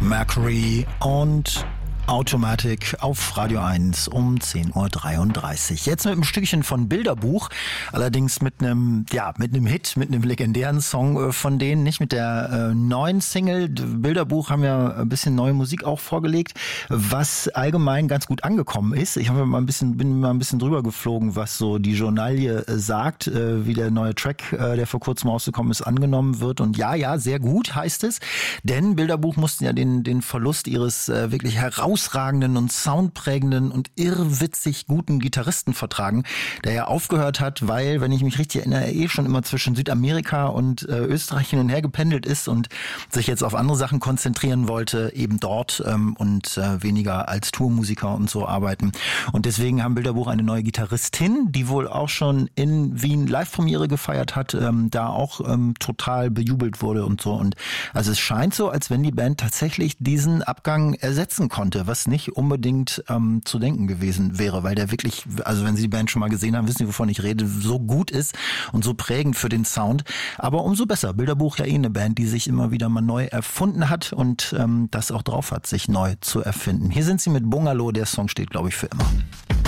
Mercury und Automatic auf Radio 1 um 10.33 Uhr. Jetzt mit einem Stückchen von Bilderbuch, allerdings mit einem Hit, mit einem legendären Song von denen, nicht mit der neuen Single. Bilderbuch haben ja ein bisschen neue Musik auch vorgelegt, was allgemein ganz gut angekommen ist. Ich bin mal ein bisschen drüber geflogen, was so die Journalie sagt, wie der neue Track, der vor kurzem rausgekommen ist, angenommen wird. Und ja, sehr gut heißt es, denn Bilderbuch mussten ja den Verlust ihres wirklich herausragenden und soundprägenden und irrwitzig guten Gitarristen vertragen, der ja aufgehört hat, weil, wenn ich mich richtig erinnere, schon immer zwischen Südamerika und Österreich hin und her gependelt ist und sich jetzt auf andere Sachen konzentrieren wollte, eben dort und weniger als Tourmusiker und so arbeiten. Und deswegen haben Bilderbuch eine neue Gitarristin, die wohl auch schon in Wien Live-Premiere gefeiert hat, da auch total bejubelt wurde und so. Und also es scheint so, als wenn die Band tatsächlich diesen Abgang ersetzen konnte, was nicht unbedingt zu denken gewesen wäre, weil der wirklich, also wenn Sie die Band schon mal gesehen haben, wissen Sie, wovon ich rede, so gut ist und so prägend für den Sound. Aber umso besser. Bilderbuch ja eine Band, die sich immer wieder mal neu erfunden hat und das auch drauf hat, sich neu zu erfinden. Hier sind sie mit Bungalow, der Song steht, glaube ich, für immer.